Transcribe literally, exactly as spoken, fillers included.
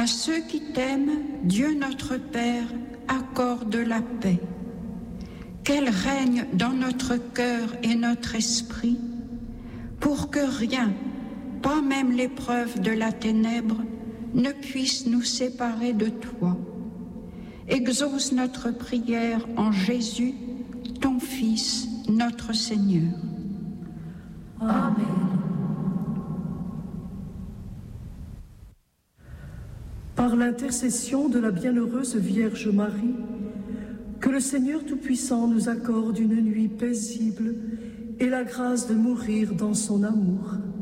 À ceux qui t'aiment, Dieu notre Père accorde la paix. Qu'elle règne dans notre cœur et notre esprit, pour que rien, pas même l'épreuve de la ténèbre, ne puisse nous séparer de toi. Exauce notre prière en Jésus, ton Fils, notre Seigneur. Amen. Par l'intercession de la bienheureuse Vierge Marie, que le Seigneur Tout-Puissant nous accorde une nuit paisible et la grâce de mourir dans son amour.